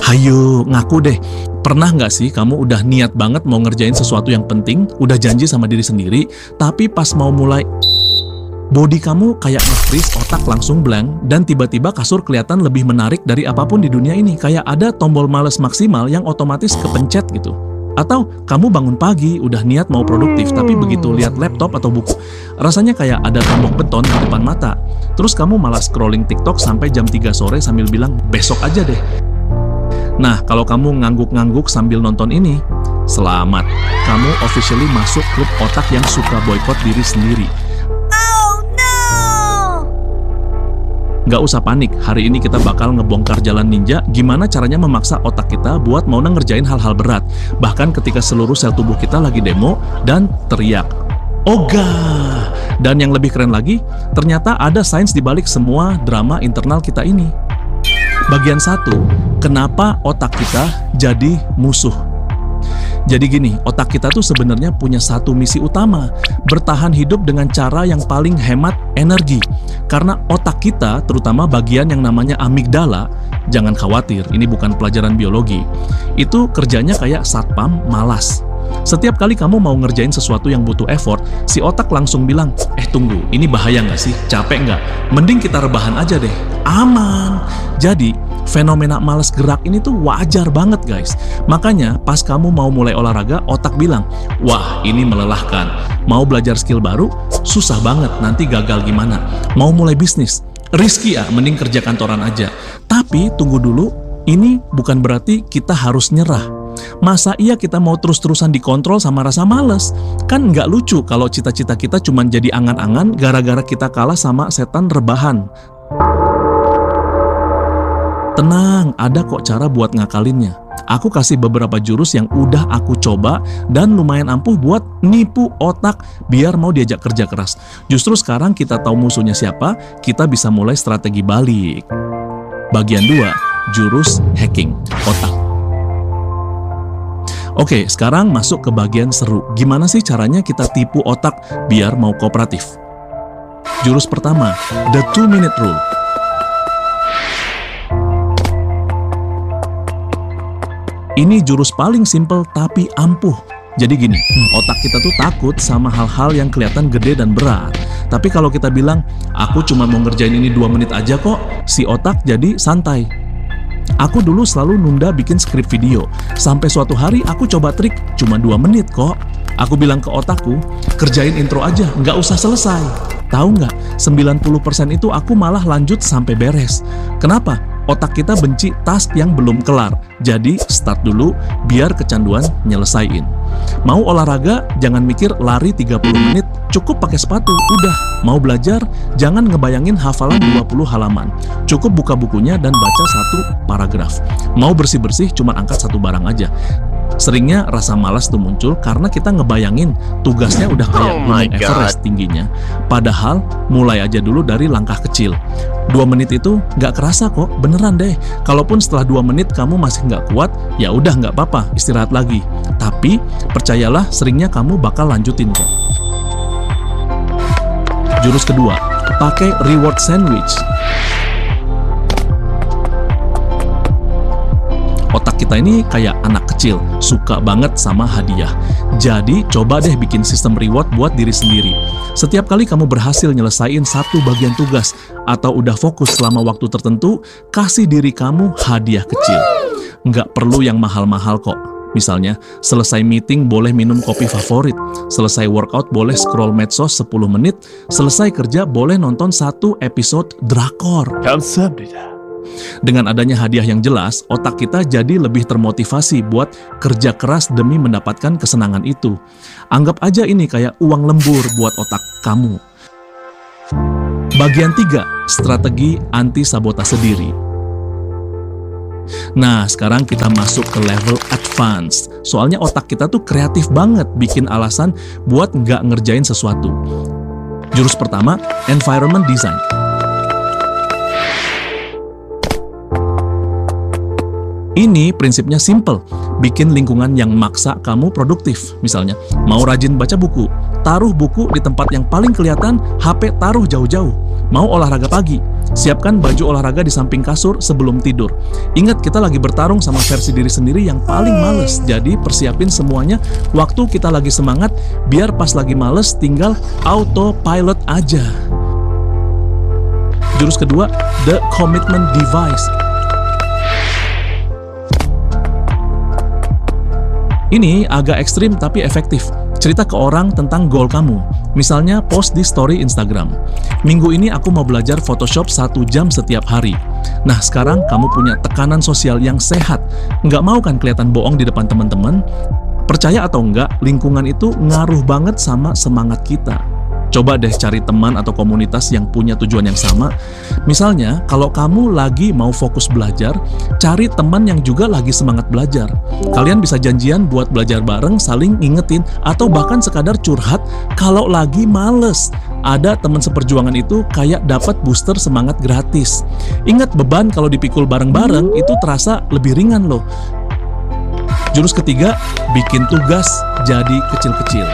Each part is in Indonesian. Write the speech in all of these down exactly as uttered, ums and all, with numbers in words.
Hayo, ngaku deh. Pernah nggak sih kamu udah niat banget mau ngerjain sesuatu yang penting, udah janji sama diri sendiri, tapi pas mau mulai, body kamu kayak nge-freeze, otak langsung blank, dan tiba-tiba kasur kelihatan lebih menarik dari apapun di dunia ini. Kayak ada tombol males maksimal yang otomatis kepencet gitu. Atau kamu bangun pagi, udah niat mau produktif, tapi begitu lihat laptop atau buku, rasanya kayak ada tombok beton di depan mata. Terus kamu malah scrolling TikTok sampai jam tiga sore sambil bilang, besok aja deh. Nah, kalau kamu ngangguk-ngangguk sambil nonton ini, selamat. Kamu officially masuk klub otak yang suka boykot diri sendiri. Oh no! Nggak usah panik, hari ini kita bakal ngebongkar jalan ninja gimana caranya memaksa otak kita buat mau ngerjain hal-hal berat. Bahkan ketika seluruh sel tubuh kita lagi demo dan teriak, ogah! Dan yang lebih keren lagi, ternyata ada sains dibalik semua drama internal kita ini. Bagian satu, kenapa otak kita jadi musuh? Jadi gini, otak kita tuh sebenarnya punya satu misi utama, bertahan hidup dengan cara yang paling hemat energi. Karena otak kita, terutama bagian yang namanya amigdala, jangan khawatir, ini bukan pelajaran biologi, itu kerjanya kayak satpam malas. Setiap kali kamu mau ngerjain sesuatu yang butuh effort, si otak langsung bilang, eh tunggu, ini bahaya nggak sih? Capek nggak? Mending kita rebahan aja deh, aman. Jadi, fenomena malas gerak ini tuh wajar banget guys. Makanya, pas kamu mau mulai olahraga, otak bilang, wah ini melelahkan. Mau belajar skill baru? Susah banget, nanti gagal gimana? Mau mulai bisnis? Risky ya, mending kerja kantoran aja. Tapi, tunggu dulu, ini bukan berarti kita harus nyerah. Masa iya kita mau terus-terusan dikontrol sama rasa males? Kan nggak lucu kalau cita-cita kita cuma jadi angan-angan gara-gara kita kalah sama setan rebahan. Tenang, ada kok cara buat ngakalinnya. Aku kasih beberapa jurus yang udah aku coba dan lumayan ampuh buat nipu otak biar mau diajak kerja keras. Justru sekarang kita tahu musuhnya siapa, kita bisa mulai strategi balik. Bagian dua, jurus hacking otak. Oke, sekarang masuk ke bagian seru. Gimana sih caranya kita tipu otak biar mau kooperatif? Jurus pertama, the two minute rule. Ini jurus paling simple tapi ampuh. Jadi gini, otak kita tuh takut sama hal-hal yang kelihatan gede dan berat. Tapi kalau kita bilang, aku cuma mau ngerjain ini dua menit aja kok, si otak jadi santai. Aku dulu selalu nunda bikin skrip video. Sampai suatu hari aku coba trik, cuma dua menit kok. Aku bilang ke otakku, kerjain intro aja, nggak usah selesai. Tahu nggak, sembilan puluh persen itu aku malah lanjut sampai beres. Kenapa? Otak kita benci task yang belum kelar. Jadi start dulu, biar kecanduan nyelesain. Mau olahraga, jangan mikir lari tiga puluh menit, cukup pakai sepatu, udah. Mau belajar, jangan ngebayangin hafalan dua puluh halaman. Cukup buka bukunya dan baca satu paragraf. Mau bersih-bersih, cuma angkat satu barang aja. Seringnya rasa malas tuh muncul karena kita ngebayangin tugasnya udah kayak Gunung Everest tingginya. Padahal mulai aja dulu dari langkah kecil. Dua menit itu nggak kerasa kok, beneran deh. Kalaupun setelah dua menit kamu masih nggak kuat, ya udah nggak apa-apa, istirahat lagi. Tapi percayalah, seringnya kamu bakal lanjutin kok. Jurus kedua, pakai reward sandwich. Otak kita ini kayak anak kecil, suka banget sama hadiah. Jadi coba deh bikin sistem reward buat diri sendiri. Setiap kali kamu berhasil nyelesain satu bagian tugas atau udah fokus selama waktu tertentu, kasih diri kamu hadiah kecil. Nggak perlu yang mahal-mahal kok. Misalnya, selesai meeting boleh minum kopi favorit, selesai workout boleh scroll medsos sepuluh menit, selesai kerja boleh nonton satu episode drakor. 감사합니다. Dengan adanya hadiah yang jelas, otak kita jadi lebih termotivasi buat kerja keras demi mendapatkan kesenangan itu. Anggap aja ini kayak uang lembur buat otak kamu. Bagian tiga, strategi anti-sabotase diri. Nah, sekarang kita masuk ke level advance. Soalnya otak kita tuh kreatif banget bikin alasan buat nggak ngerjain sesuatu. Jurus pertama, environment design. Ini prinsipnya simple, bikin lingkungan yang maksa kamu produktif. Misalnya, mau rajin baca buku, taruh buku di tempat yang paling kelihatan, H P taruh jauh-jauh. Mau olahraga pagi, Siapkan baju olahraga di samping kasur sebelum tidur. Ingat, kita lagi bertarung sama versi diri sendiri yang paling males. Jadi persiapin semuanya waktu kita lagi semangat, biar pas lagi males tinggal autopilot aja. Jurus kedua, The Commitment Device. Ini agak ekstrim tapi efektif. Cerita ke orang tentang goal kamu. Misalnya post di story Instagram. Minggu ini aku mau belajar Photoshop satu jam setiap hari. Nah, sekarang kamu punya tekanan sosial yang sehat. Nggak mau kan kelihatan bohong di depan teman-teman? Percaya atau enggak, lingkungan itu ngaruh banget sama semangat kita. Coba deh cari teman atau komunitas yang punya tujuan yang sama. Misalnya, kalau kamu lagi mau fokus belajar, cari teman yang juga lagi semangat belajar. Kalian bisa janjian buat belajar bareng, saling ngingetin, atau bahkan sekadar curhat kalau lagi males. Ada teman seperjuangan itu kayak dapat booster semangat gratis. Ingat, beban kalau dipikul bareng-bareng itu terasa lebih ringan loh. Jurus ketiga, bikin tugas jadi kecil-kecil.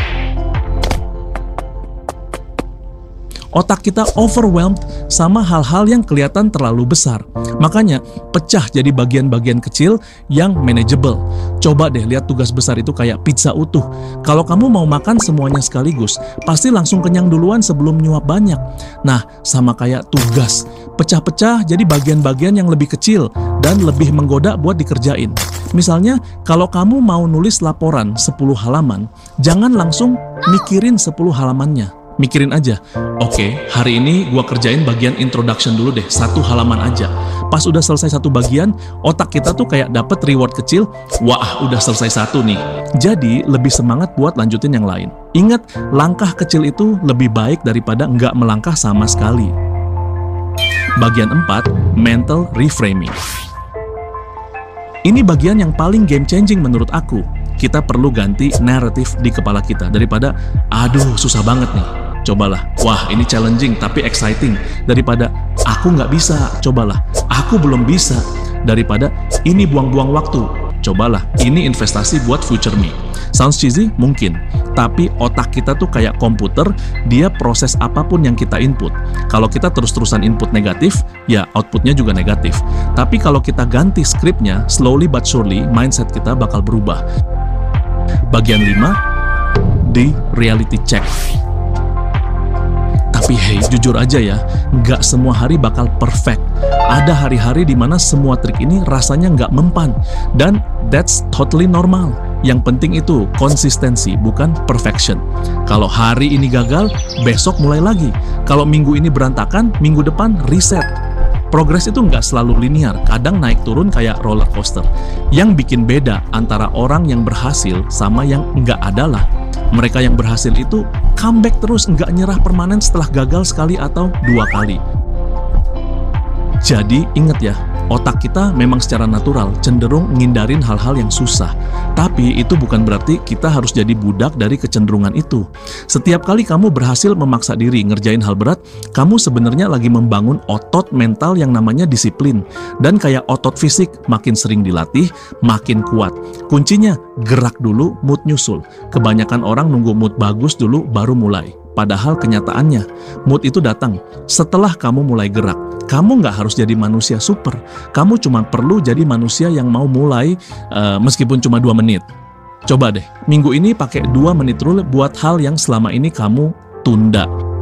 Otak kita overwhelmed sama hal-hal yang kelihatan terlalu besar. Makanya, pecah jadi bagian-bagian kecil yang manageable. Coba deh lihat tugas besar itu kayak pizza utuh. Kalau kamu mau makan semuanya sekaligus, pasti langsung kenyang duluan sebelum nyuap banyak. Nah, sama kayak tugas. Pecah-pecah jadi bagian-bagian yang lebih kecil dan lebih menggoda buat dikerjain. Misalnya, kalau kamu mau nulis laporan sepuluh halaman, jangan langsung mikirin sepuluh halamannya. Mikirin aja, oke, okay, hari ini gua kerjain bagian introduction dulu deh, satu halaman aja. Pas udah selesai satu bagian, otak kita tuh kayak dapet reward kecil, wah udah selesai satu nih. Jadi lebih semangat buat lanjutin yang lain. Ingat, langkah kecil itu lebih baik daripada nggak melangkah sama sekali. Bagian empat, mental reframing. Ini bagian yang paling game changing menurut aku. Kita perlu ganti naratif di kepala kita daripada, aduh susah banget nih. Cobalah, wah ini challenging tapi exciting. Daripada, aku nggak bisa, cobalah, aku belum bisa. Daripada, ini buang-buang waktu. Cobalah, ini investasi buat future me. Sounds cheesy? Mungkin. Tapi otak kita tuh kayak komputer, dia proses apapun yang kita input. Kalau kita terus-terusan input negatif, ya outputnya juga negatif. Tapi kalau kita ganti skripnya, slowly but surely, mindset kita bakal berubah. Bagian lima, di reality check. Tapi hey, jujur aja ya, nggak semua hari bakal perfect. Ada hari-hari di mana semua trik ini rasanya nggak mempan. Dan that's totally normal. Yang penting itu konsistensi, bukan perfection. Kalau hari ini gagal, besok mulai lagi. Kalau minggu ini berantakan, minggu depan reset. Progres itu nggak selalu linear, kadang naik turun kayak roller coaster. Yang bikin beda antara orang yang berhasil sama yang nggak adalah, mereka yang berhasil itu comeback terus, nggak nyerah permanen setelah gagal sekali atau dua kali. Jadi ingat ya, otak kita memang secara natural cenderung ngindarin hal-hal yang susah. Tapi itu bukan berarti kita harus jadi budak dari kecenderungan itu. Setiap kali kamu berhasil memaksa diri ngerjain hal berat, kamu sebenarnya lagi membangun otot mental yang namanya disiplin. Dan kayak otot fisik, makin sering dilatih, makin kuat. Kuncinya, gerak dulu, mood nyusul. Kebanyakan orang nunggu mood bagus dulu baru mulai. Padahal kenyataannya, mood itu datang setelah kamu mulai gerak. Kamu nggak harus jadi manusia super. Kamu cuma perlu jadi manusia yang mau mulai uh, meskipun cuma dua menit. Coba deh, minggu ini pakai dua menit rule buat hal yang selama ini kamu tunda.